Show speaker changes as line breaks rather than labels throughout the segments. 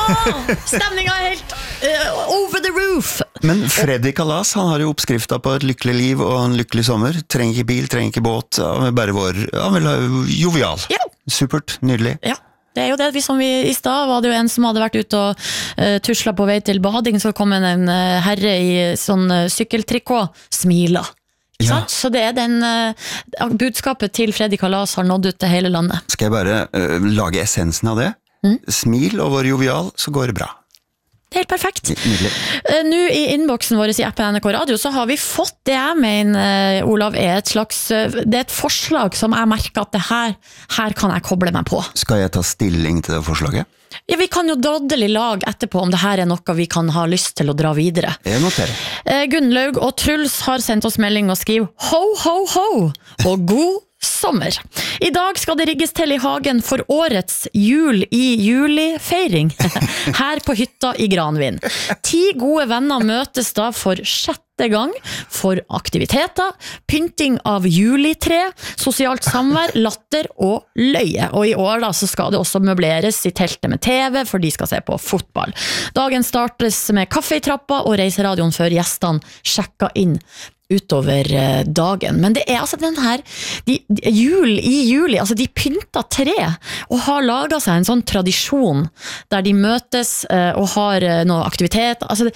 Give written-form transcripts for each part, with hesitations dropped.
Stemningen helt over the roof.
Men Freddy Kalas, han har jo oppskrifta på et lykkelig liv og en lykkelig sommer. Trenger ikke bil, trenger ikke båt, han vil bare han vil ha jovial.
Ja.
Supert, nydelig.
Ja. Det jo det, som vi I sted var det jo en som hadde vært ute og tuslet på vei til bading, så kom en herre I sånn sykkeltrikot, smila. Ja. Så det den budskapet til Freddy Kalas har nådd ut til hele landet.
Skal jeg bare lage essensen av det? Smil og vår jovial, så går det bra.
Helt perfekt. Nå I innboksen vår I appen NRK Radio så har vi fått det jeg mener, Olav, et slags, det et forslag som jeg merker at det her kan jeg koble meg på.
Skal jeg ta stilling til det forslaget?
Ja, vi kan jo doddelig lage etterpå om det her noe vi kan ha lyst til å dra videre.
Jeg noterer.
Gunnlaug og Truls har sendt oss melding og skriver ho, ho, ho, og god sommer. I dag skal det rigges til I hagen for årets jul I juli-feiring her på hytta I Granvin. 10 gode venner møtes da for 6. gang for aktiviteter, pynting av julitre, sosialt samvær, latter og løye. Og I år da så skal det også møbleres I teltet med TV, for de skal se på fotball. Dagen startes med kaffe I trappa og reiseradioen før gjestene sjekker inn utover dagen. Men det altså den her jul I juli, altså de pynta tre og har laget seg en sånn tradisjon der de møtes og har noe aktivitet. Altså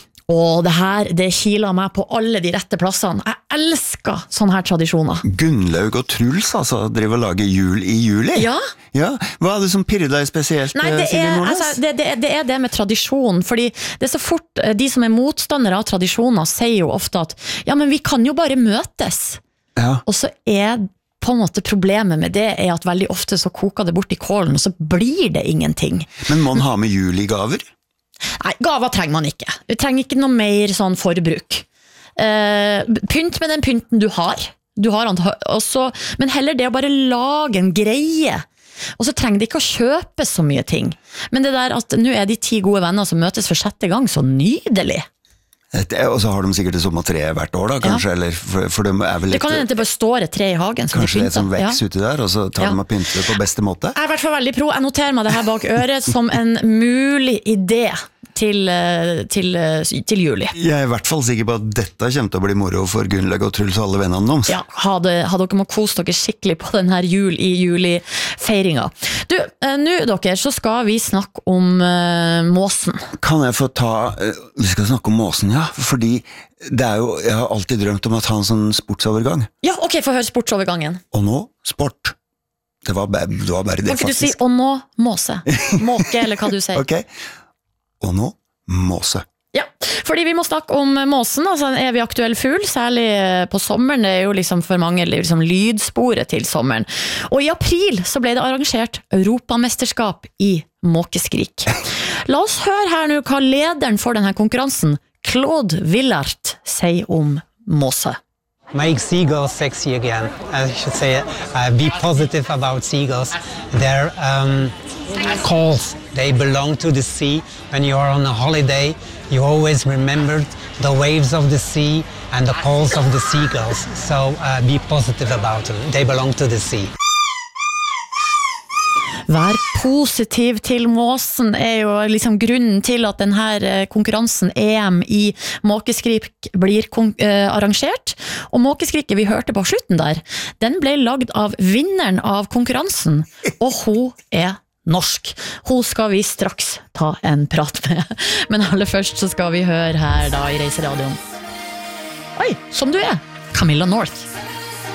det kiler meg på alle de rette plassene. Jeg elsker sånne her tradisjoner.
Gunnlaug og Truls altså driver og lager jul I juli?
Ja.
Ja. Hva det som pirrer deg spesielt?
Nei, det det med tradisjon, fordi det så fort, de som motstandere av tradisjoner sier jo ofte at ja, men vi kan jo bare møtes.
Ja.
Og så på en måte problemet med det at veldig ofte så koker det bort I kålen, og så blir det ingenting.
Men må man ha med juligaver?
Nei, gaver trenger man ikke. Du trenger ikke noe mer sånn forbruk. Pynt med den pynten du har. Også, men heller det å bare lage en greie. Og så trenger de ikke å kjøpe så mye ting. Men det der at nå de 10 gode venner som møtes for 6. gang, så nydelig.
Og så har de sikkert det samme tre hvert år da, kanskje,
ja.
Eller for de vel litt...
Det kan hende det bare står et tre I hagen som
kanskje
de
det som vekser uti der, og så tar de og pynter det på beste måte.
Jeg I hvert fall veldig pro. Jeg noterer meg det her bak øret som en mulig idé til juli. Jeg
I hvert fall sikker på at dette kommer til å bli moro for Gunnlaug og Truls og alle vennene deres.
Ja, ha dere må kose dere skikkelig på den her jul I juli-feiringa. Du, nå dere, så skal vi snakke om måsen.
Kan jeg få vi skal snakke om måsen, ja, fordi det jo, jeg har alltid drømt om å ta en sånn sportsovergang.
Ja, ok, få høre sportsovergangen.
Og nå, sport. Det var bare det
faktisk. Kan ikke du si, og nå, måse? Måke, eller hva du sier.
Ok. Og nå, måse.
Ja, fordi vi må snakke om måsen, altså en evig aktuell fugl, særlig på sommeren, det jo liksom for mange liksom lydsporet til sommeren. Og I april så ble det arrangert Europamesterskap I måkeskrik. La oss høre her nå hva lederen for denne konkurransen, Claude Villart, sier om måse.
Make seagulls sexy again. I should say be positive about seagulls. Their calls, they belong to the sea. When you are on a holiday, you always remember the waves of the sea and the calls of the seagulls. So be positive about them. They belong to the sea.
Vær positiv til måsen jo liksom grunnen til at denne konkurransen EM I måkeskrik blir arrangert. Og måkeskriket vi hørte på slutten der, den ble lagd av vinneren av konkurransen, og hun norsk. Hun skal vi straks ta en prat med. Men aller først så skal vi høre her da I Reiseradioen. Oi, som du Camilla North.